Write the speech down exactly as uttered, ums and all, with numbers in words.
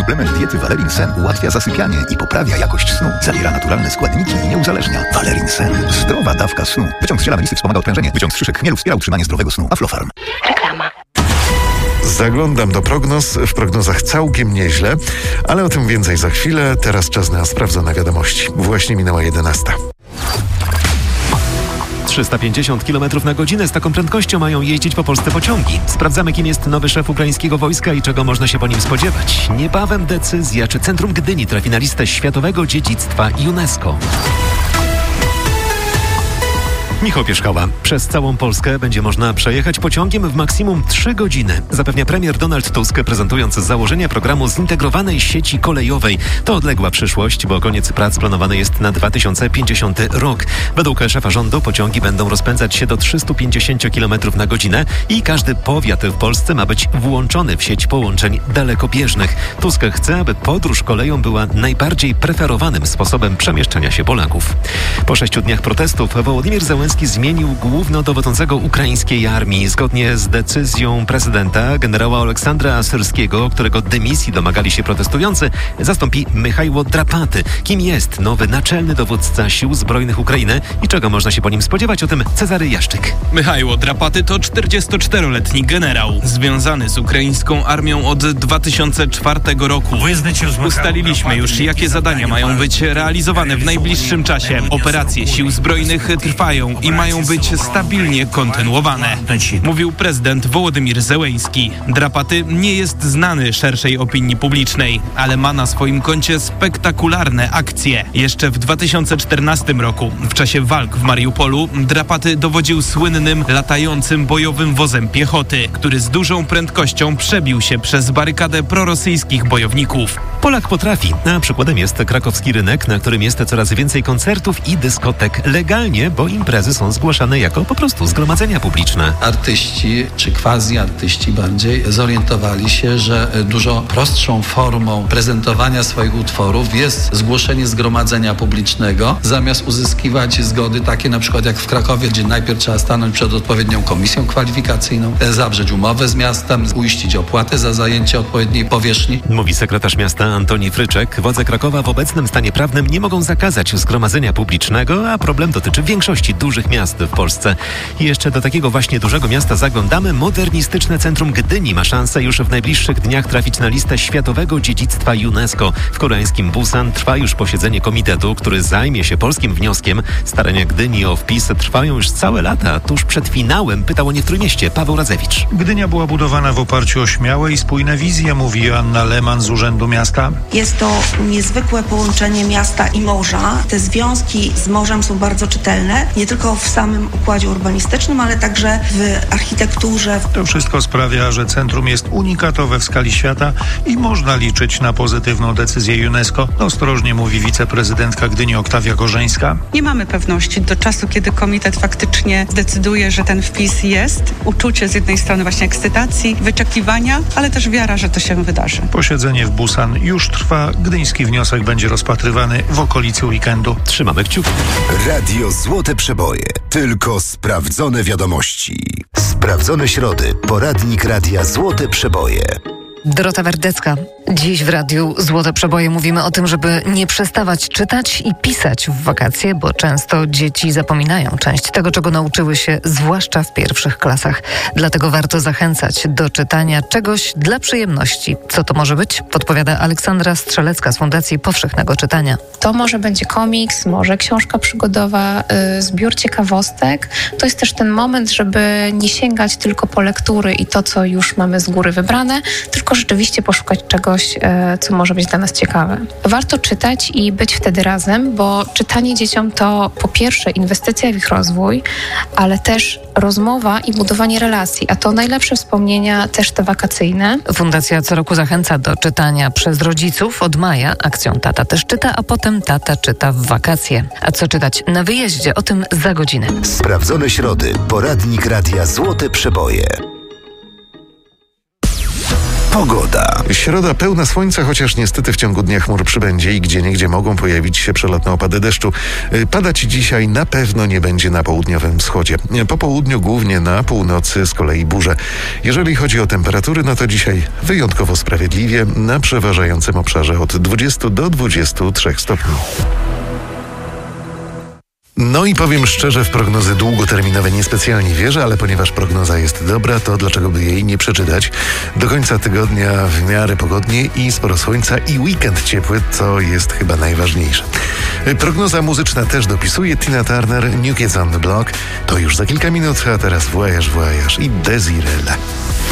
Suplement diety Valerin Sen ułatwia zasypianie i poprawia jakość snu. Zawiera naturalne składniki i nie uzależnia. Valerin Sen. Zdrowa dawka snu. Wyciąg z ziela melisy wspomaga odprężenie. Wyciąg z szyszek chmielu wspiera utrzymanie zdrowego snu. Aflofarm. Reklama. Zaglądam do prognoz. W prognozach całkiem nieźle, ale o tym więcej za chwilę. Teraz czas na sprawdzone wiadomości. Właśnie minęła jedenasta. trzysta pięćdziesiąt kilometrów na godzinę. Z taką prędkością mają jeździć po Polsce pociągi. Sprawdzamy, kim jest nowy szef ukraińskiego wojska i czego można się po nim spodziewać. Niebawem decyzja, czy centrum Gdyni trafi na listę Światowego Dziedzictwa UNESCO. Michał Pierzchała. Przez całą Polskę będzie można przejechać pociągiem w maksimum trzy godziny. Zapewnia premier Donald Tusk, prezentując założenia programu zintegrowanej sieci kolejowej. To odległa przyszłość, bo koniec prac planowany jest na dwa tysiące pięćdziesiąty rok. Według szefa rządu pociągi będą rozpędzać się do trzysta pięćdziesiąt kilometrów na godzinę i każdy powiat w Polsce ma być włączony w sieć połączeń dalekobieżnych. Tusk chce, aby podróż koleją była najbardziej preferowanym sposobem przemieszczania się Polaków. Po sześciu dniach protestów Wołodymyr Zełenski zmienił głównodowodzącego ukraińskiej armii. Zgodnie z decyzją prezydenta, generała Oleksandra Syrskiego, którego dymisji domagali się protestujący, zastąpi Michajło Drapaty. Kim jest nowy naczelny dowódca Sił Zbrojnych Ukrainy i czego można się po nim spodziewać? O tym Cezary Jaszczyk. Michajło Drapaty to czterdziestoczteroletni generał, związany z ukraińską armią od dwa tysiące czwartego roku. Ustaliliśmy już, jakie zadania mają być realizowane w najbliższym czasie. Operacje Sił Zbrojnych trwają i mają być stabilnie kontynuowane, mówił prezydent Wołodymyr Zełenski. Drapaty nie jest znany szerszej opinii publicznej, ale ma na swoim koncie spektakularne akcje. Jeszcze w dwa tysiące czternastym roku, w czasie walk w Mariupolu, Drapaty dowodził słynnym latającym bojowym wozem piechoty, który z dużą prędkością przebił się przez barykadę prorosyjskich bojowników. Polak potrafi, a przykładem jest krakowski rynek, na którym jest coraz więcej koncertów i dyskotek legalnie, bo imprezy są zgłaszane jako po prostu zgromadzenia publiczne. Artyści, czy quasi-artyści bardziej, zorientowali się, że dużo prostszą formą prezentowania swoich utworów jest zgłoszenie zgromadzenia publicznego, zamiast uzyskiwać zgody takie na przykład jak w Krakowie, gdzie najpierw trzeba stanąć przed odpowiednią komisją kwalifikacyjną, zawrzeć umowę z miastem, uiścić opłatę za zajęcie odpowiedniej powierzchni. Mówi sekretarz miasta Antoni Fryczek. Władze Krakowa w obecnym stanie prawnym nie mogą zakazać zgromadzenia publicznego, a problem dotyczy większości dużych miast w Polsce. I jeszcze do takiego właśnie dużego miasta zaglądamy. Modernistyczne centrum Gdyni ma szansę już w najbliższych dniach trafić na listę Światowego Dziedzictwa UNESCO. W koreańskim Busan trwa już posiedzenie komitetu, który zajmie się polskim wnioskiem. Starania Gdyni o wpis trwają już całe lata. Tuż przed finałem pytał o nie w Trójmieście Paweł Radzewicz. Gdynia była budowana w oparciu o śmiałe i spójne wizje, mówi Joanna Lehmann z Urzędu Miasta. Jest to niezwykłe połączenie miasta i morza. Te związki z morzem są bardzo czytelne, nie tylko w samym układzie urbanistycznym, ale także w architekturze. To wszystko sprawia, że centrum jest unikatowe w skali świata i można liczyć na pozytywną decyzję UNESCO. Ostrożnie mówi wiceprezydentka Gdyni Oktawia Gorzeńska. Nie mamy pewności do czasu, kiedy komitet faktycznie zdecyduje, że ten wpis jest. Uczucie z jednej strony właśnie ekscytacji, wyczekiwania, ale też wiara, że to się wydarzy. Posiedzenie w Busan już trwa. Gdyński wniosek będzie rozpatrywany w okolicy weekendu. Trzymamy kciuki. Radio Złote Przeboje. Tylko sprawdzone wiadomości. Sprawdzone środy. Poradnik Radia Złote Przeboje. Dorota Werdecka. Dziś w Radiu Złote Przeboje mówimy o tym, żeby nie przestawać czytać i pisać w wakacje, bo często dzieci zapominają część tego, czego nauczyły się, zwłaszcza w pierwszych klasach. Dlatego warto zachęcać do czytania czegoś dla przyjemności. Co to może być? Podpowiada Aleksandra Strzelecka z Fundacji Powszechnego Czytania. To może będzie komiks, może książka przygodowa, yy, zbiór ciekawostek. To jest też ten moment, żeby nie sięgać tylko po lektury i to, co już mamy z góry wybrane, tylko rzeczywiście poszukać czegoś, co może być dla nas ciekawe. Warto czytać i być wtedy razem, bo czytanie dzieciom to po pierwsze inwestycja w ich rozwój, ale też rozmowa i budowanie relacji, a to najlepsze wspomnienia też te wakacyjne. Fundacja co roku zachęca do czytania przez rodziców. Od maja akcją Tata też czyta, a potem Tata czyta w wakacje. A co czytać na wyjeździe? O tym za godzinę. Sprawdzone środy. Poradnik Radia Złote Przeboje. Pogoda. Środa pełna słońca, chociaż niestety w ciągu dnia chmur przybędzie i gdzieniegdzie mogą pojawić się przelotne opady deszczu. Padać dzisiaj na pewno nie będzie na południowym wschodzie. Po południu głównie na północy z kolei burze. Jeżeli chodzi o temperatury, no to dzisiaj wyjątkowo sprawiedliwie, na przeważającym obszarze od dwudziestu do dwudziestu trzech stopni. No i powiem szczerze, w prognozy długoterminowe niespecjalnie wierzę, ale ponieważ prognoza jest dobra, to dlaczego by jej nie przeczytać? Do końca tygodnia w miarę pogodnie i sporo słońca i weekend ciepły, to jest chyba najważniejsze. Prognoza muzyczna też dopisuje. Tina Turner, New Kids on the Block. To już za kilka minut, a teraz Voyage, Voyage i Desirelle.